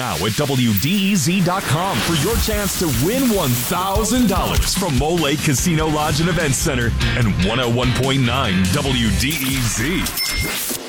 Now at WDEZ.com for your chance to win $1,000 from Mole Lake Casino Lodge and Event Center and 101.9 WDEZ.